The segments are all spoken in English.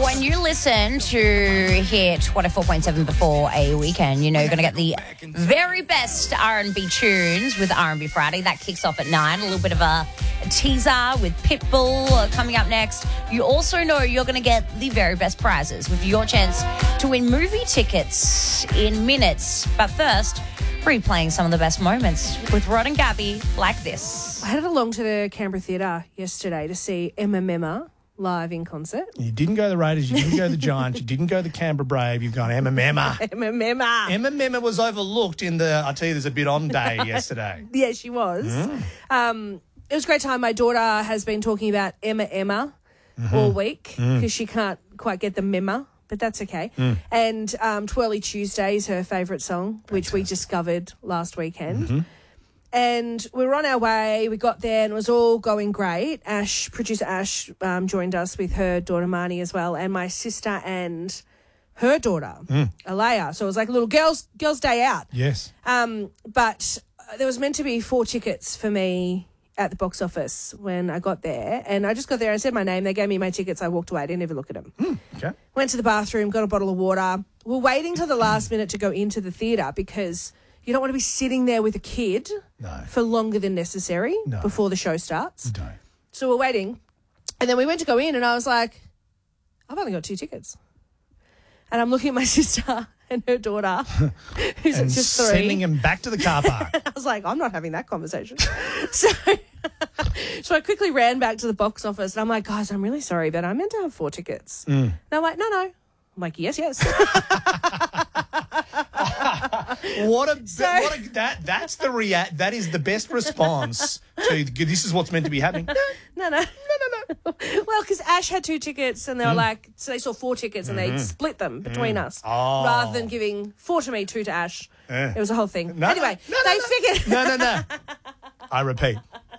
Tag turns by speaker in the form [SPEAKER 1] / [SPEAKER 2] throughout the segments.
[SPEAKER 1] When you listen to Hit 104.7 before a weekend, you know you're going to get the very best R&B tunes with R&B Friday. That kicks off at 9. A little bit of a teaser with Pitbull coming up next. You also know you're going to get the very best prizes with your chance to win movie tickets in minutes. But first, replaying some of the best moments with Rod and Gabby like this.
[SPEAKER 2] I headed along to the Canberra Theatre yesterday to see Emma Memma live in concert.
[SPEAKER 3] You didn't go to the Raiders, you didn't go to the Giants, you didn't go to the Canberra Brave, you've gone Emma Memma.
[SPEAKER 2] Emma Memma.
[SPEAKER 3] Emma Memma was overlooked in the, I tell you, there's a bit on day yesterday.
[SPEAKER 2] Yeah, she was. It was a great time. My daughter has been talking about Emma all week because she can't quite get the Memma, but that's okay. And Twirly Tuesday is her favourite song, which we discovered last weekend. And we were on our way. We got there and it was all going great. Producer Ash joined us with her daughter Marnie as well, and my sister and her daughter, Alea. So it was like a little girls' day out.
[SPEAKER 3] Yes.
[SPEAKER 2] But there was meant to be 4 tickets for me at the box office when I got there. And I just got there and said my name. They gave me my tickets. I walked away. I didn't even look at them.
[SPEAKER 3] Okay.
[SPEAKER 2] Went to the bathroom, got a bottle of water. We're waiting till the last minute to go into the theatre because you don't want to be sitting there with a kid for longer than necessary before the show starts.
[SPEAKER 3] No.
[SPEAKER 2] So we're waiting. And then we went to go in and I was like, I've only got 2 tickets. And I'm looking at my sister and her daughter, who's
[SPEAKER 3] And
[SPEAKER 2] just 3.
[SPEAKER 3] sending him back to the car park.
[SPEAKER 2] I was like, I'm not having that conversation. So I quickly ran back to the box office and I'm like, guys, I'm really sorry, but I meant to have 4 tickets. And I'm like, no. I'm like, yes.
[SPEAKER 3] That's the that is the best response to this is what's meant to be happening.
[SPEAKER 2] No. Well, because Ash had 2 tickets and they were like, so they saw 4 tickets and they split them between us rather than giving 4 to me, 2 to Ash. It was a whole thing. Figured.
[SPEAKER 3] No. I repeat.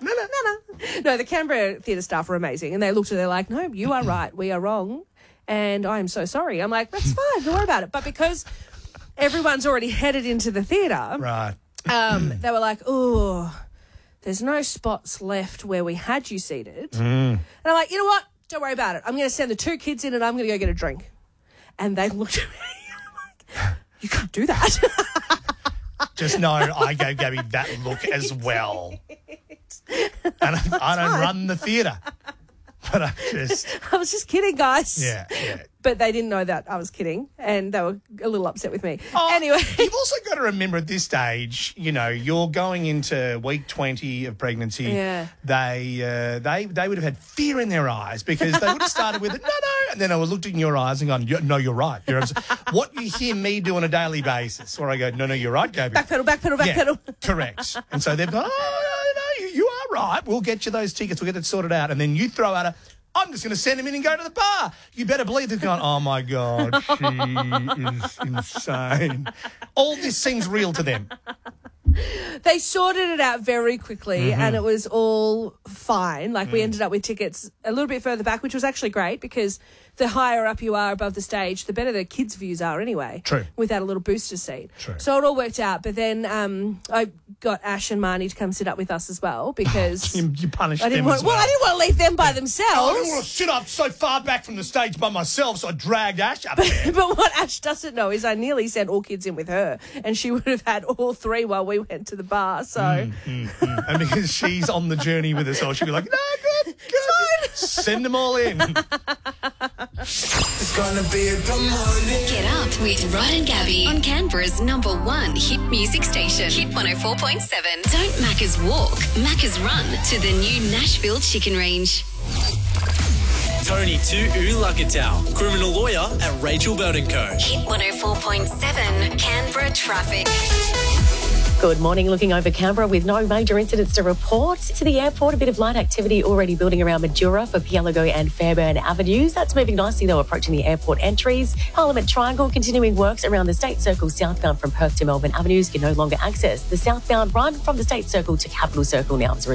[SPEAKER 2] No, the Canberra Theatre staff were amazing and they looked at it, they're like, no, you are right, we are wrong and I am so sorry. I'm like, that's fine, don't worry about it. But because everyone's already headed into the theatre,
[SPEAKER 3] Right.
[SPEAKER 2] they were like, oh, there's no spots left where we had you seated. And I'm like, you know what? Don't worry about it. I'm going to send the 2 kids in and I'm going to go get a drink. And they looked at me and I'm like, you can't do that.
[SPEAKER 3] Just know I gave Gabby that look as well. And I don't run the theatre. But
[SPEAKER 2] I was just kidding, guys.
[SPEAKER 3] Yeah.
[SPEAKER 2] But they didn't know that I was kidding, and they were a little upset with me. Anyway.
[SPEAKER 3] You've also got to remember at this stage, you know, you're going into week 20 of pregnancy.
[SPEAKER 2] Yeah.
[SPEAKER 3] They would have had fear in their eyes because they would have started with it, no, and then I would look in your eyes and gone, no, you're right. What you hear me do on a daily basis, or I go, no, you're right, Gabby.
[SPEAKER 2] Backpedal.
[SPEAKER 3] Correct. And so they've gone, no, you are right. We'll get you those tickets. We'll get it sorted out. And then you throw out I'm just going to send him in and go to the bar. You better believe they've gone, oh, my God, she is insane. All this seems real to them.
[SPEAKER 2] They sorted it out very quickly and it was all fine. Like we ended up with tickets a little bit further back, which was actually great because the higher up you are above the stage, the better the kids' views are anyway.
[SPEAKER 3] True.
[SPEAKER 2] Without a little booster seat.
[SPEAKER 3] True.
[SPEAKER 2] So it all worked out. But then I got Ash and Marnie to come sit up with us as well because
[SPEAKER 3] You punished them
[SPEAKER 2] Well, I didn't want to leave them by themselves.
[SPEAKER 3] I didn't want to sit up so far back from the stage by myself, so I dragged Ash up there.
[SPEAKER 2] But what Ash doesn't know is I nearly sent all kids in with her and she would have had all 3 while we went to the bar. So
[SPEAKER 3] And because she's on the journey with us, so she'll be like, no, good. Send them all in.
[SPEAKER 4] It's gonna be a good morning.
[SPEAKER 5] Get up with Rod and Gabby on Canberra's #1 hit music station, Hit 104.7. Don't Macca's walk, Macca's run to the new Nashville Chicken Range.
[SPEAKER 6] Tony Tu'ulakatau, criminal lawyer at Rachel Burton Co.
[SPEAKER 5] Hit 104.7 Canberra traffic.
[SPEAKER 7] Good morning. Looking over Canberra with no major incidents to report. To the airport, a bit of light activity already building around Majura for Pielago and Fairbairn Avenues. That's moving nicely, though, approaching the airport entries. Parliament Triangle continuing works around the State Circle southbound from Perth to Melbourne Avenues can no longer access the southbound run from the State Circle to Capital Circle now.